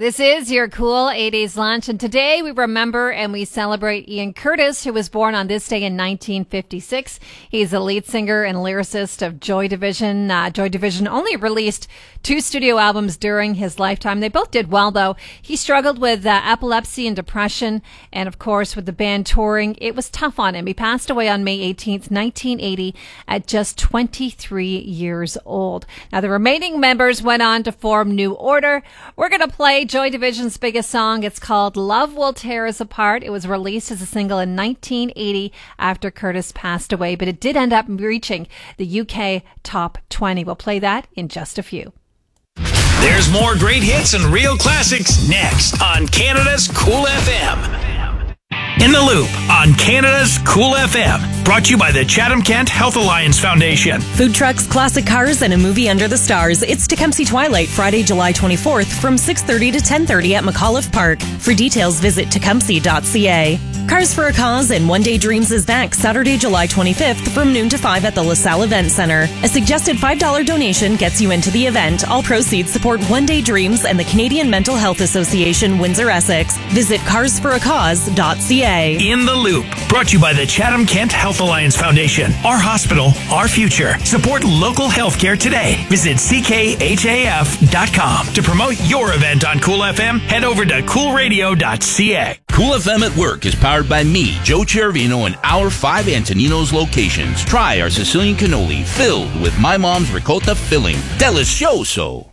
This is your Cool 80s Lunch, and today we remember and we celebrate Ian Curtis, who was born on this day in 1956. He's the lead singer and lyricist of Joy Division. Joy Division only released 2 studio albums during his lifetime. They both did well, though. He struggled with epilepsy and depression, and of course, with the band touring, it was tough on him. He passed away on May 18th, 1980, at just 23 years old. Now, the remaining members went on to form New Order. We're going to play Joy Division's biggest song. It's called Love Will Tear Us Apart. It was released as a single in 1980 after Curtis passed away, but it did end up reaching the UK top 20. We'll play that in just a few. There's more great hits and real classics next on Canada's Cool FM. In the Loop on Canada's Cool FM. Brought to you by the Chatham-Kent Health Alliance Foundation. Food trucks, classic cars, and a movie under the stars. It's Tecumseh Twilight, Friday, July 24th from 6:30 to 10:30 at McAuliffe Park. For details, visit tecumseh.ca. Cars for a Cause and One Day Dreams is back Saturday, July 25th from noon to 5 at the LaSalle Event Center. A suggested $5 donation gets you into the event. All proceeds support One Day Dreams and the Canadian Mental Health Association, Windsor-Essex. Visit carsforacause.ca. In the Loop, brought to you by the Chatham-Kent Health Alliance Foundation. Our hospital, our future. Support local healthcare today. Visit ckhaf.com. To promote your event on Cool FM, head over to coolradio.ca. Cool FM at Work is powered by me, Joe Chervino, and our 5 Antoninos locations. Try our Sicilian cannoli filled with my mom's ricotta filling. Delicioso.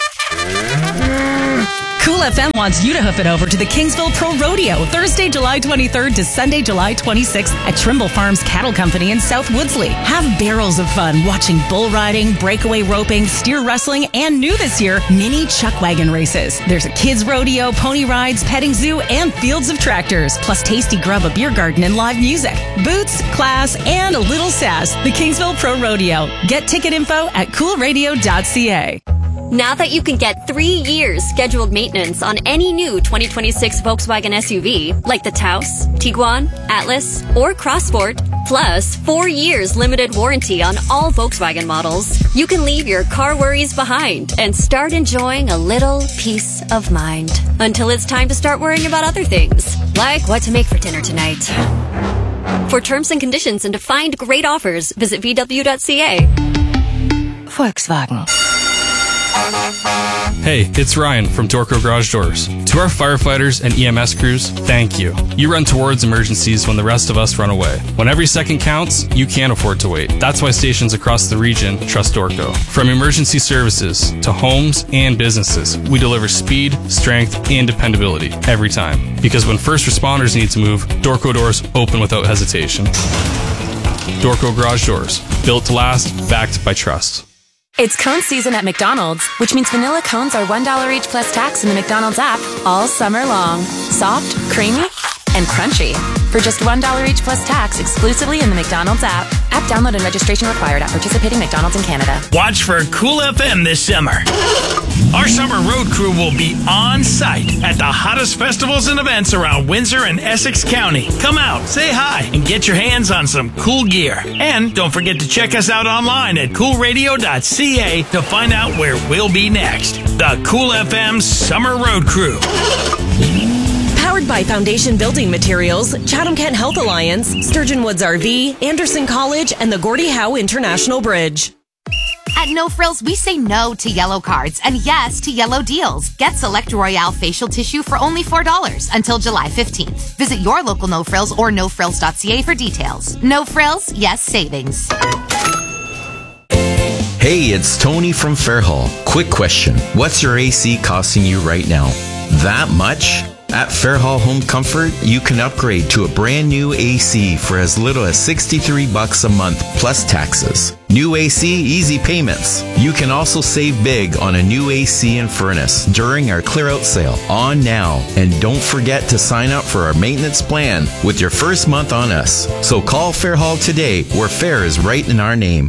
Cool FM wants you to hoof it over to the Kingsville Pro Rodeo, Thursday, July 23rd to Sunday, July 26th at Trimble Farms Cattle Company in South Woodsley. Have barrels of fun watching bull riding, breakaway roping, steer wrestling, and new this year, mini chuck wagon races. There's a kids rodeo, pony rides, petting zoo, and fields of tractors, plus tasty grub, a beer garden, and live music. Boots, class, and a little sass. The Kingsville Pro Rodeo. Get ticket info at coolradio.ca. Now that you can get 3 years scheduled maintenance on any new 2026 Volkswagen SUV, like the Taos, Tiguan, Atlas, or Crossport, plus 4 years limited warranty on all Volkswagen models, you can leave your car worries behind and start enjoying a little peace of mind. Until it's time to start worrying about other things, like what to make for dinner tonight. For terms and conditions and to find great offers, visit VW.ca. Volkswagen. Hey, it's Ryan from Dorco Garage Doors. To our firefighters and EMS crews, thank you. You run towards emergencies when the rest of us run away. When every second counts, you can't afford to wait. That's why stations across the region trust Dorco. From emergency services to homes and businesses, we deliver speed, strength, and dependability every time. Because when first responders need to move, Dorco Doors open without hesitation. Dorco Garage Doors, built to last, backed by trust. It's cone season at McDonald's, which means vanilla cones are $1 each plus tax in the McDonald's app all summer long. Soft, creamy, and crunchy. For just $1 each plus tax exclusively in the McDonald's app. App download and registration required at participating McDonald's in Canada. Watch for Cool FM this summer. Our summer road crew will be on site at the hottest festivals and events around Windsor and Essex County. Come out, say hi, and get your hands on some cool gear. And don't forget to check us out online at coolradio.ca to find out where we'll be next. The Cool FM Summer Road Crew. Powered by Foundation Building Materials, Chatham-Kent Health Alliance, Sturgeon Woods RV, Anderson College, and the Gordie Howe International Bridge. At No Frills, we say no to yellow cards and yes to yellow deals. Get Select Royale facial tissue for only $4 until July 15th. Visit your local No Frills or nofrills.ca for details. No Frills, yes savings. Hey, it's Tony from Fairhall. Quick question. What's your AC costing you right now? That much? At Fairhall Home Comfort, you can upgrade to a brand new AC for as little as $63 a month plus taxes. New AC, easy payments. You can also save big on a new AC and furnace during our clear out sale on now. And don't forget to sign up for our maintenance plan with your first month on us. So call Fairhall today, where fair is right in our name.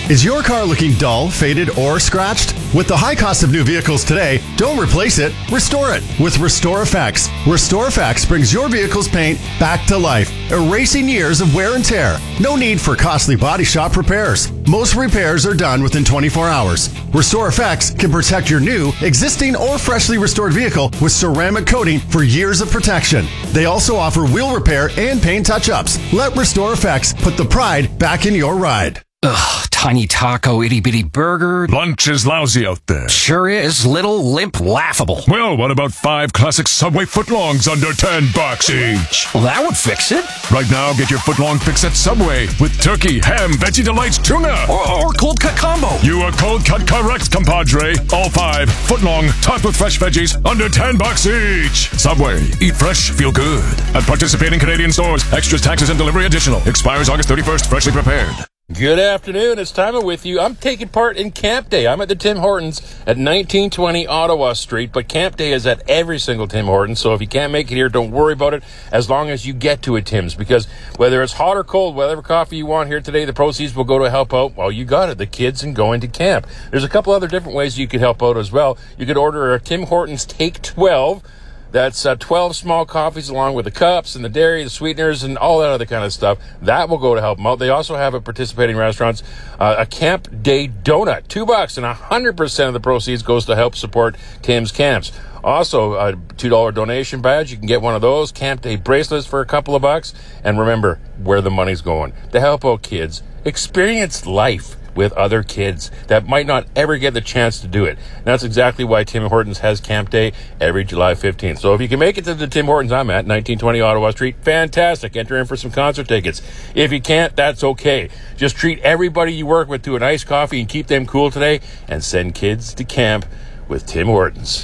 Is your car looking dull, faded, or scratched? With the high cost of new vehicles today, don't replace it, restore it with Restore Effects. Restore Effects brings your vehicle's paint back to life, erasing years of wear and tear. No need for costly body shop repairs. Most repairs are done within 24 hours. Restore Effects can protect your new, existing, or freshly restored vehicle with ceramic coating for years of protection. They also offer wheel repair and paint touch-ups. Let Restore Effects put the pride back in your ride. Ugh, tiny taco, itty-bitty burger. Lunch is lousy out there. Sure is. Little, limp, laughable. Well, what about 5 classic Subway footlongs under $10 each? Well, that would fix it. Right now, get your footlong fix at Subway with turkey, ham, veggie delights, tuna. Or cold cut combo. You are cold cut correct, compadre. All 5 footlong, topped with fresh veggies, under $10 each. Subway. Eat fresh, feel good. At participating Canadian stores. Extras, taxes, and delivery additional. Expires August 31st. Freshly prepared. Good afternoon. It's Tyler with you. I'm taking part in Camp Day. I'm at the Tim Hortons at 1920 Ottawa Street, but Camp Day is at every single Tim Hortons, so if you can't make it here, don't worry about it as long as you get to a Tim's, because whether it's hot or cold, whatever coffee you want here today, the proceeds will go to help out, well, you got it, the kids and going to camp. There's a couple other different ways you could help out as well. You could order a Tim Hortons Take 12. That's 12 small coffees along with the cups and the dairy, the sweeteners, and all that other kind of stuff. That will go to help them out. They also have at participating restaurants a Camp Day donut, $2, and 100% of the proceeds goes to help support Tim's camps. Also, a $2 donation badge. You can get one of those. Camp Day bracelets for a couple of bucks. And remember where the money's going. To help out kids experience life with other kids that might not ever get the chance to do it. And that's exactly why Tim Hortons has Camp Day every July 15th. So if you can make it to the Tim Hortons I'm at, 1920 Ottawa Street, fantastic. Enter in for some concert tickets. If you can't, that's okay. Just treat everybody you work with to a nice coffee and keep them cool today, and send kids to camp with Tim Hortons.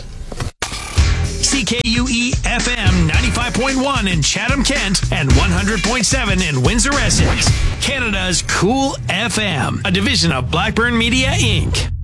CKUE FM 95.1 in Chatham, Kent, and 100.7 in Windsor, Essex. Canada's Cool FM, a division of Blackburn Media, Inc.